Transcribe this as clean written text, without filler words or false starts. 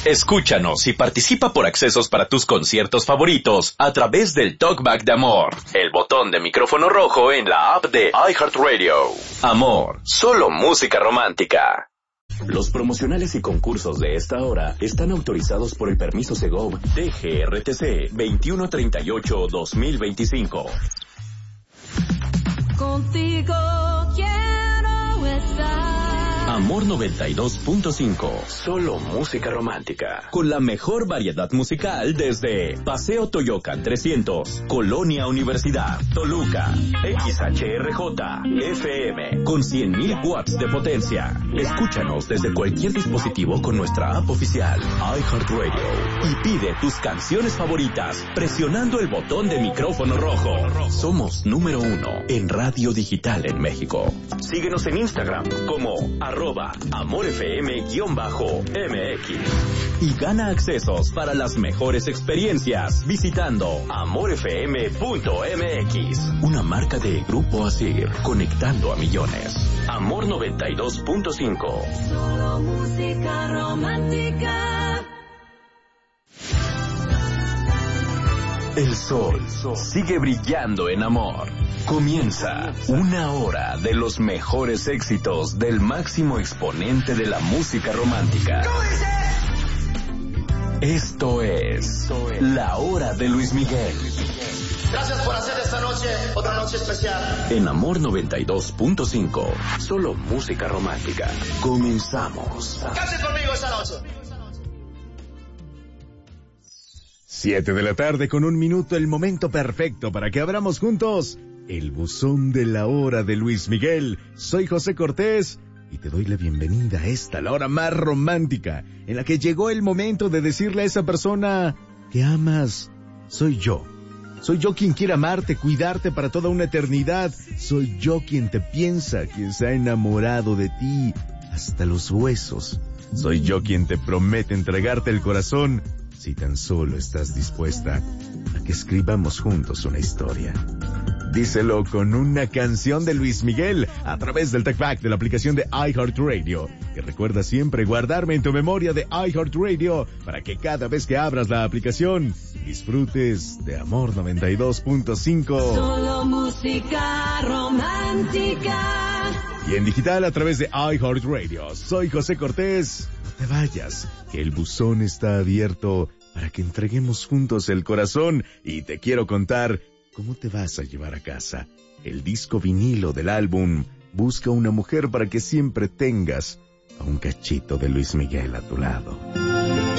Escúchanos y participa por accesos para tus conciertos favoritos a través del Talkback de Amor, el botón de micrófono rojo en la app de iHeartRadio. Amor, solo música romántica. Los promocionales y concursos de esta hora están autorizados por el permiso Segov DGRTC 2138-2025. Contigo quiero estar. Amor 92.5, solo música romántica. Con la mejor variedad musical desde Paseo Toyocan 300, Colonia Universidad, Toluca, XHRJ, FM, con 100,000 watts de potencia. Escúchanos desde cualquier dispositivo con nuestra app oficial, iHeartRadio. Y pide tus canciones favoritas presionando el botón de micrófono rojo. Somos número 1 en radio digital en México. Síguenos en Instagram como @AmorFM_MX y gana accesos para las mejores experiencias visitando AmorFM.mx, una marca de Grupo Asir, conectando a millones. Amor 92.5. Solo música romántica. El sol sigue brillando en Amor. Comienza una hora de los mejores éxitos del máximo exponente de la música romántica. Esto es La Hora de Luis Miguel. Gracias por hacer esta noche otra noche especial. En Amor 92.5, solo música romántica. Comenzamos. Cante conmigo esta noche. 7 de la tarde con 1 minuto, el momento perfecto para que abramos juntos el buzón de La Hora de Luis Miguel. Soy José Cortés y te doy la bienvenida a esta, la hora más romántica, en la que llegó el momento de decirle a esa persona que amas, soy yo. Soy yo quien quiere amarte, cuidarte para toda una eternidad. Soy yo quien te piensa, quien se ha enamorado de ti hasta los huesos. Soy yo quien te promete entregarte el corazón si tan solo estás dispuesta a que escribamos juntos una historia. Díselo con una canción de Luis Miguel a través del Talkback de la aplicación de iHeartRadio. Y recuerda siempre guardarme en tu memoria de iHeartRadio para que cada vez que abras la aplicación disfrutes de Amor 92.5. Solo música romántica. Y en digital a través de iHeartRadio. Soy José Cortés. No te vayas, que el buzón está abierto para que entreguemos juntos el corazón y te quiero contar cómo te vas a llevar a casa el disco vinilo del álbum Busca una mujer para que siempre tengas a un cachito de Luis Miguel a tu lado.